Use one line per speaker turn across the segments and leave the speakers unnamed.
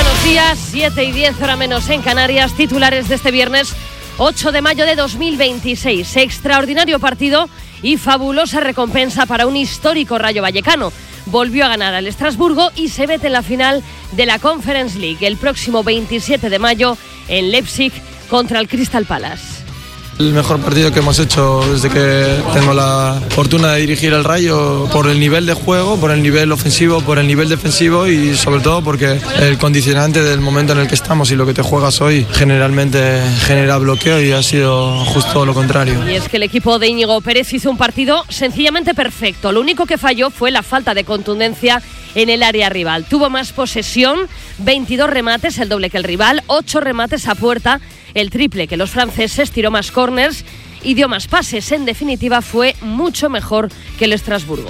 buenos días, 7:10, hora menos en Canarias. Titulares de este viernes 8 de mayo de 2026. Extraordinario partido y fabulosa recompensa para un histórico Rayo Vallecano. Volvió a ganar al Estrasburgo y se mete en la final de la Conference League el próximo 27 de mayo en Leipzig contra el Crystal Palace.
El mejor partido que hemos hecho desde que tengo la fortuna de dirigir el Rayo, por el nivel de juego, por el nivel ofensivo, por el nivel defensivo y sobre todo porque el condicionante del momento en el que estamos y lo que te juegas hoy generalmente genera bloqueo y ha sido justo lo contrario.
Y es que el equipo de Íñigo Pérez hizo un partido sencillamente perfecto. Lo único que falló fue la falta de contundencia en el área rival. Tuvo más posesión, 22 remates, el doble que el rival, 8 remates a puerta, el triple que los franceses, tiró más corners y dio más pases. En definitiva, fue mucho mejor que el Estrasburgo.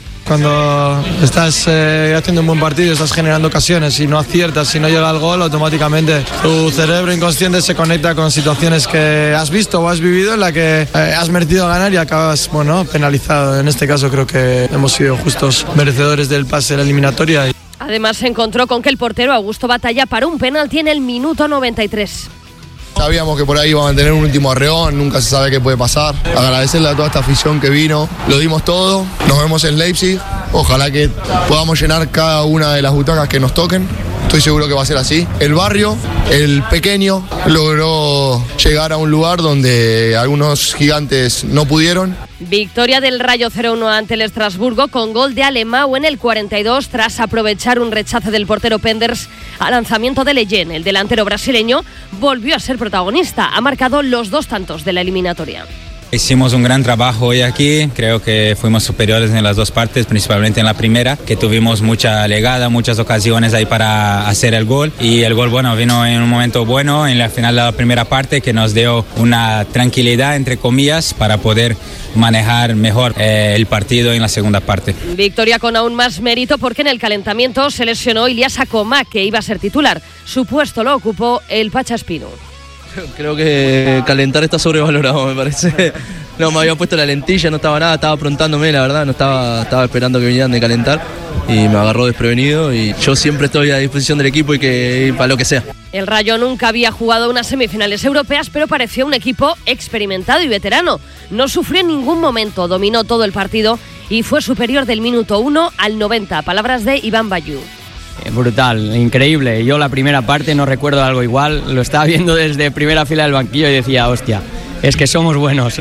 Cuando estás haciendo un buen partido, estás generando ocasiones y no aciertas, si no llega el gol, automáticamente tu cerebro inconsciente se conecta con situaciones que has visto o has vivido en la que has merecido ganar y acabas, penalizado. En este caso creo que hemos sido justos merecedores del pase de la eliminatoria.
Además se encontró con que el portero Augusto Batalla paró un penalti en el minuto 93.
Sabíamos que por ahí iba a mantener un último arreón, nunca se sabe qué puede pasar. Agradecerle a toda esta afición que vino, lo dimos todo, nos vemos en Leipzig, ojalá que podamos llenar cada una de las butacas que nos toquen. Estoy seguro que va a ser así. El barrio, el pequeño, logró llegar a un lugar donde algunos gigantes no pudieron.
Victoria del Rayo 0-1 ante el Estrasburgo con gol de Alemão en el 42 tras aprovechar un rechace del portero Penders al lanzamiento de Leyen. El delantero brasileño volvió a ser protagonista. Ha marcado los 2 tantos de la eliminatoria.
Hicimos un gran trabajo hoy aquí, creo que fuimos superiores en las 2 partes, principalmente en la primera, que tuvimos mucha legada, muchas ocasiones ahí para hacer el gol y el gol vino en un momento bueno en la final de la primera parte que nos dio una tranquilidad entre comillas para poder manejar mejor el partido en la segunda parte.
Victoria con aún más mérito porque en el calentamiento se lesionó Ilias Acoma, que iba a ser titular. Su puesto lo ocupó el Pacha Espino.
Creo que calentar está sobrevalorado, me parece. No, me había puesto la lentilla, no estaba nada, estaba aprontándome, la verdad, no estaba esperando que vinieran de calentar y me agarró desprevenido y yo siempre estoy a disposición del equipo y para lo que sea.
El Rayo nunca había jugado unas semifinales europeas, pero pareció un equipo experimentado y veterano. No sufrió en ningún momento, dominó todo el partido y fue superior del minuto 1 al 90. Palabras de Iván Bayú.
Brutal, increíble. Yo la primera parte no recuerdo algo igual. Lo estaba viendo desde primera fila del banquillo y decía, hostia, es que somos buenos.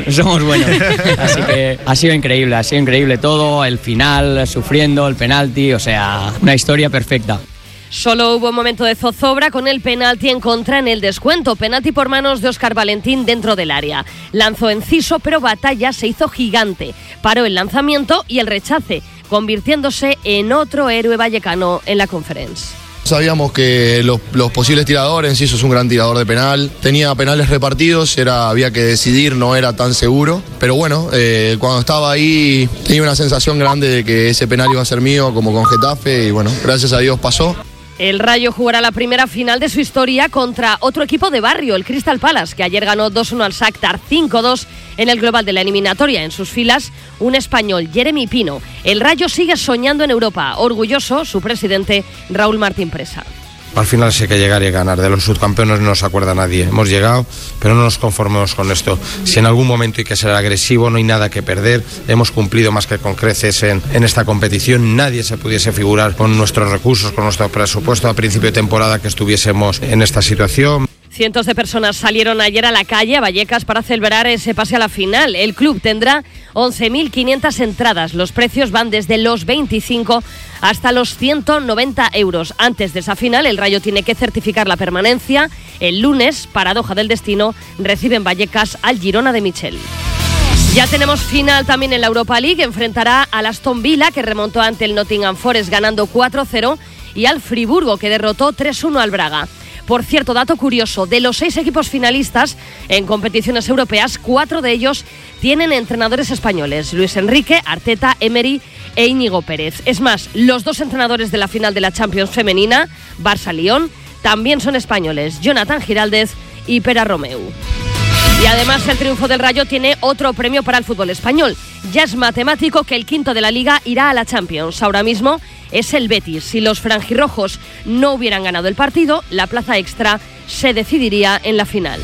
Así que ha sido increíble todo. El final, sufriendo, el penalti, o sea, una historia perfecta.
Solo hubo un momento de zozobra con el penalti en contra en el descuento. Penalti por manos de Óscar Valentín dentro del área. Lanzó Enciso, pero Batalla se hizo gigante. Paró el lanzamiento y el rechace, convirtiéndose en otro héroe vallecano en la Conference.
Sabíamos que los posibles tiradores, Enciso es un gran tirador de penal, tenía penales repartidos, había que decidir, no era tan seguro, pero bueno, cuando estaba ahí tenía una sensación grande de que ese penal iba a ser mío, como con Getafe, y bueno, gracias a Dios pasó.
El Rayo jugará la primera final de su historia contra otro equipo de barrio, el Crystal Palace, que ayer ganó 2-1 al Shakhtar, 5-2 en el global de la eliminatoria. En sus filas, un español, Jeremy Pino. El Rayo sigue soñando en Europa. Orgulloso, su presidente, Raúl Martín Presa.
Al final sí hay que llegar y ganar. De los subcampeones no se acuerda nadie. Hemos llegado, pero no nos conformemos con esto. Si en algún momento hay que ser agresivo, no hay nada que perder. Hemos cumplido más que con creces en esta competición. Nadie se pudiese figurar con nuestros recursos, con nuestro presupuesto a principio de temporada que estuviésemos en esta situación.
Cientos de personas salieron ayer a la calle, a Vallecas, para celebrar ese pase a la final. El club tendrá 11.500 entradas. Los precios van desde los 25 hasta los 190 euros. Antes de esa final, el Rayo tiene que certificar la permanencia. El lunes, paradoja del destino, recibe en Vallecas al Girona de Michel. Ya tenemos final también en la Europa League. Enfrentará al Aston Villa, que remontó ante el Nottingham Forest ganando 4-0, y al Friburgo, que derrotó 3-1 al Braga. Por cierto, dato curioso, de los 6 equipos finalistas en competiciones europeas, 4 de ellos tienen entrenadores españoles: Luis Enrique, Arteta, Emery e Íñigo Pérez. Es más, los 2 entrenadores de la final de la Champions femenina, Barça-Lyon, también son españoles: Jonathan Giraldez y Pera Romeu. Y además el triunfo del Rayo tiene otro premio para el fútbol español. Ya es matemático que el quinto de la Liga irá a la Champions. Ahora mismo es el Betis. Si los franjirrojos no hubieran ganado el partido, la plaza extra se decidiría en la final.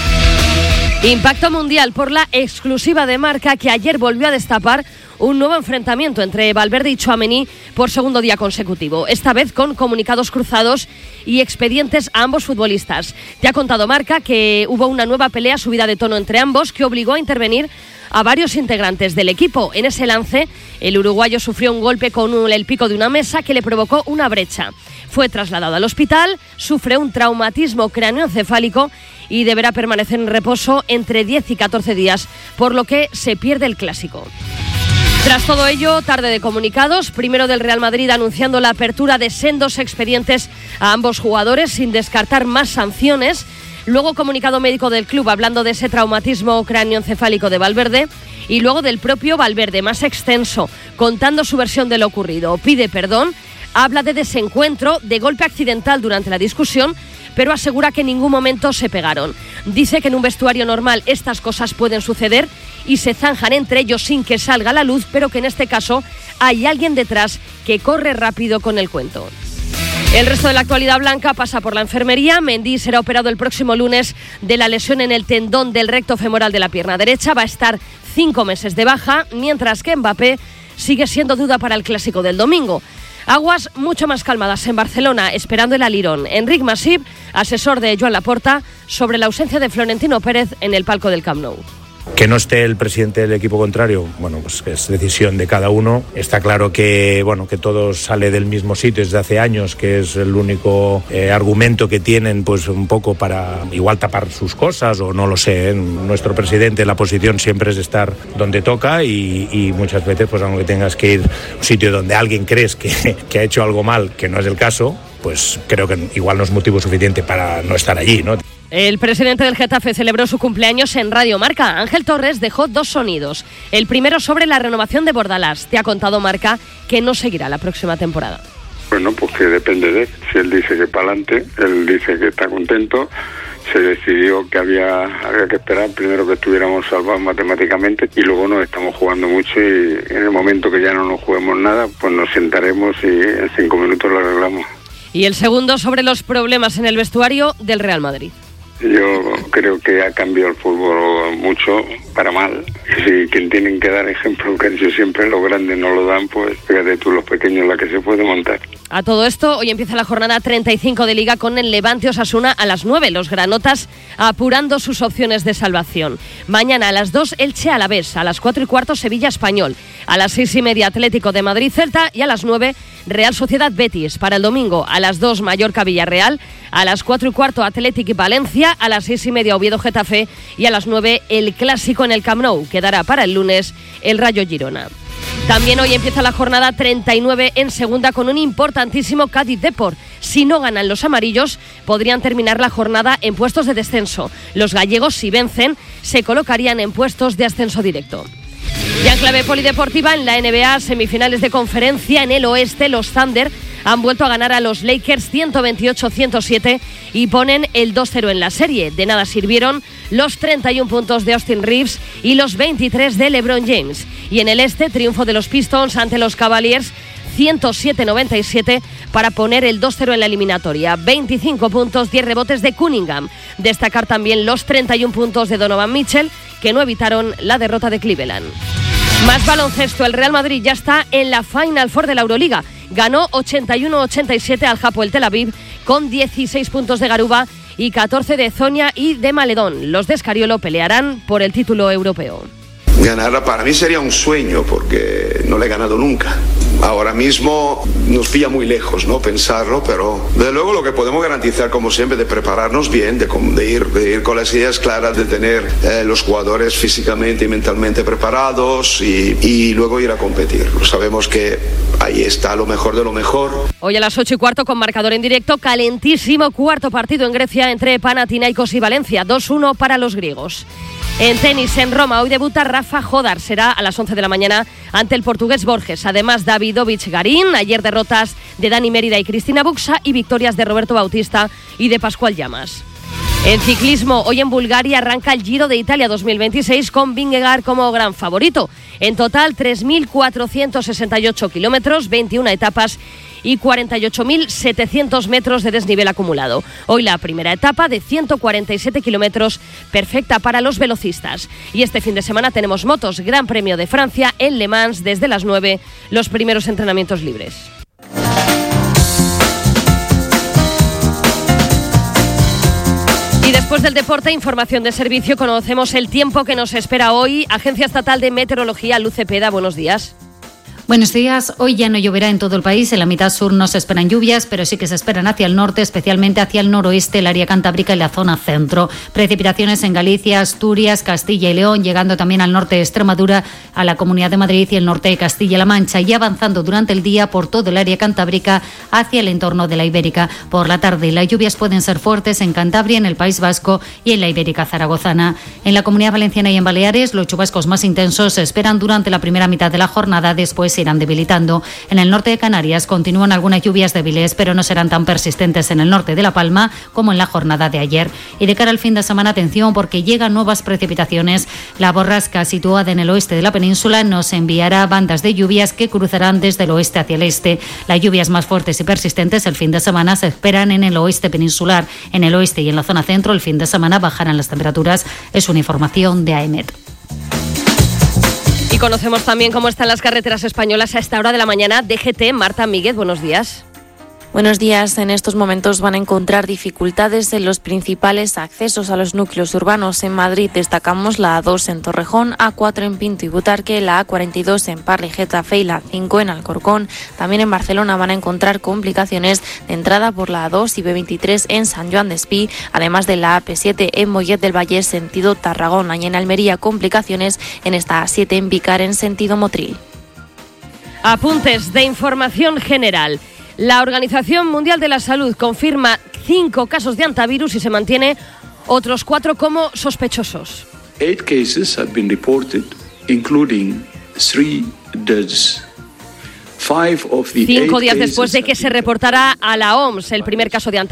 Impacto mundial por la exclusiva de Marca, que ayer volvió a destapar un nuevo enfrentamiento entre Valverde y Tchouaméni por segundo día consecutivo, esta vez con comunicados cruzados y expedientes a ambos futbolistas. Te ha contado Marca que hubo una nueva pelea subida de tono entre ambos que obligó a intervenir a varios integrantes del equipo. En ese lance, el uruguayo sufrió un golpe con el pico de una mesa que le provocó una brecha. Fue trasladado al hospital, sufre un traumatismo cráneoencefálico y deberá permanecer en reposo entre 10 y 14 días, por lo que se pierde el clásico. Tras todo ello, tarde de comunicados, primero del Real Madrid anunciando la apertura de sendos expedientes a ambos jugadores sin descartar más sanciones. Luego comunicado médico del club hablando de ese traumatismo cráneoencefálico de Valverde y luego del propio Valverde, más extenso, contando su versión de lo ocurrido. Pide perdón, habla de desencuentro, de golpe accidental durante la discusión, pero asegura que en ningún momento se pegaron. Dice que en un vestuario normal estas cosas pueden suceder y se zanjan entre ellos sin que salga a la luz, pero que en este caso hay alguien detrás que corre rápido con el cuento. El resto de la actualidad blanca pasa por la enfermería. Mendy será operado el próximo lunes de la lesión en el tendón del recto femoral de la pierna derecha. Va a estar 5 meses de baja, mientras que Mbappé sigue siendo duda para el clásico del domingo. Aguas mucho más calmadas en Barcelona, esperando el alirón. Enric Masip, asesor de Joan Laporta, sobre la ausencia de Florentino Pérez en el palco del Camp Nou.
Que no esté el presidente del equipo contrario, bueno, pues es decisión de cada uno. Está claro que, bueno, que todo sale del mismo sitio desde hace años, que es el único argumento que tienen, pues un poco para igual tapar sus cosas, o no lo sé. Nuestro presidente, la posición siempre es estar donde toca y muchas veces, pues aunque tengas que ir a un sitio donde alguien crees que ha hecho algo mal, que no es el caso, pues creo que igual no es motivo suficiente para no estar allí, ¿no?
El presidente del Getafe celebró su cumpleaños en Radio Marca. Ángel Torres dejó 2 sonidos. El primero sobre la renovación de Bordalás. Te ha contado Marca que no seguirá la próxima temporada.
Bueno, pues que depende de él. Si él dice que para adelante, él dice que está contento. Se decidió que había que esperar primero que estuviéramos salvados matemáticamente y luego nos estamos jugando mucho y en el momento que ya no nos juguemos nada, pues nos sentaremos y en 5 minutos lo arreglamos.
Y el segundo sobre los problemas en el vestuario del Real Madrid.
Yo creo que ha cambiado el fútbol mucho para mal. Si quien tienen que dar ejemplo, que yo siempre los grandes no lo dan, pues fíjate tú los pequeños la que se puede montar.
A todo esto, hoy empieza la jornada 35 de Liga con el Levante Osasuna a las 9. Los granotas apurando sus opciones de salvación. Mañana a las 2 Elche Alavés, a las 4:15 Sevilla Español, a las 6:30 Atlético de Madrid Celta y a las 9 Real Sociedad Betis. Para el domingo a las 2 Mallorca Villarreal, a las 4:15 Atlético y Valencia, a las 6:30 Oviedo Getafe y a las 9 el clásico en el Camp Nou. Quedará para el lunes el Rayo Girona. También hoy empieza la jornada 39 en segunda con un importantísimo Cádiz Depor. Si no ganan los amarillos, podrían terminar la jornada en puestos de descenso. Los gallegos, si vencen, se colocarían en puestos de ascenso directo. Ya en clave polideportiva, en la NBA, semifinales de conferencia en el oeste, los Thunder han vuelto a ganar a los Lakers 128-107 y ponen el 2-0 en la serie. De nada sirvieron los 31 puntos de Austin Reeves y los 23 de LeBron James. Y en el este, triunfo de los Pistons ante los Cavaliers 107-97 para poner el 2-0 en la eliminatoria. 25 puntos, 10 rebotes de Cunningham. Destacar también los 31 puntos de Donovan Mitchell, que no evitaron la derrota de Cleveland. Más baloncesto, el Real Madrid ya está en la Final Four de la Euroliga. Ganó 81-87 al Hapoel Tel Aviv con 16 puntos de Garuba y 14 de Zonia y de Maledón. Los de Escariolo pelearán por el título europeo.
Ganarla para mí sería un sueño porque no la he ganado nunca. Ahora mismo nos pilla muy lejos, ¿no? Pensarlo, pero desde luego lo que podemos garantizar, como siempre, de prepararnos bien, de ir con las ideas claras, de tener los jugadores físicamente y mentalmente preparados y luego ir a competir. Sabemos que ahí está lo mejor de lo mejor.
Hoy a las 8:15 con marcador en directo, calentísimo cuarto partido en Grecia entre Panathinaikos y Valencia, 2-1 para los griegos. En tenis, en Roma, hoy debuta Rafa Jodar. Será a las 11 de la mañana ante el portugués Borges. Además, Davidovich Garín. Ayer derrotas de Dani Mérida y Cristina Buxa y victorias de Roberto Bautista y de Pascual Llamas. En ciclismo, hoy en Bulgaria arranca el Giro de Italia 2026 con Vingegaard como gran favorito. En total, 3.468 kilómetros, 21 etapas y 48.700 metros de desnivel acumulado. Hoy la primera etapa de 147 kilómetros, perfecta para los velocistas. Y este fin de semana tenemos motos, Gran Premio de Francia en Le Mans desde las 9, los primeros entrenamientos libres. Y después del deporte, información de servicio, conocemos el tiempo que nos espera hoy. Agencia Estatal de Meteorología, Luz Cepeda, buenos días.
Buenos días. Hoy ya no lloverá en todo el país. En la mitad sur no se esperan lluvias, pero sí que se esperan hacia el norte, especialmente hacia el noroeste, el área cantábrica y la zona centro. Precipitaciones en Galicia, Asturias, Castilla y León, llegando también al norte de Extremadura, a la Comunidad de Madrid y el norte de Castilla-La Mancha, y avanzando durante el día por todo el área cantábrica hacia el entorno de la Ibérica. Por la tarde, las lluvias pueden ser fuertes en Cantabria, en el País Vasco y en la Ibérica zaragozana. En la Comunidad Valenciana y en Baleares, los chubascos más intensos se esperan durante la primera mitad de la jornada, después se irán debilitando. En el norte de Canarias continúan algunas lluvias débiles, pero no serán tan persistentes en el norte de La Palma como en la jornada de ayer. Y de cara al fin de semana, atención, porque llegan nuevas precipitaciones. La borrasca, situada en el oeste de la península, nos enviará bandas de lluvias que cruzarán desde el oeste hacia el este. Las lluvias más fuertes y persistentes el fin de semana se esperan en el oeste peninsular. En el oeste y en la zona centro el fin de semana bajarán las temperaturas. Es una información de AEMET.
Y conocemos también cómo están las carreteras españolas a esta hora de la mañana. DGT, Marta Míguez, buenos días.
Buenos días. En estos momentos van a encontrar dificultades en los principales accesos a los núcleos urbanos. En Madrid destacamos la A2 en Torrejón, A4 en Pinto y Butarque, la A42 en Parla y Getafe y la A5 en Alcorcón. También en Barcelona van a encontrar complicaciones de entrada por la A2 y B23 en San Joan d'Espí, además de la AP7 en Mollet del Valle sentido Tarragona, y en Almería complicaciones en esta A7 en Vicar en sentido Motril.
Apuntes de información general. La Organización Mundial de la Salud confirma 5 casos de hantavirus y se mantiene otros 4 como sospechosos.
8 cases have been reported, including 3 deaths.
5 días después de que se reportara a la OMS el primer caso de hantavirus